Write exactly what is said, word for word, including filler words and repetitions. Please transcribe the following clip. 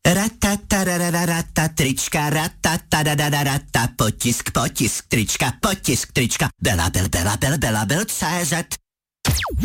Ratatarararata, trička, ratatarararata, potisk, potisk, trička, potisk, trička, belabel, belabel, belabel, cé zet.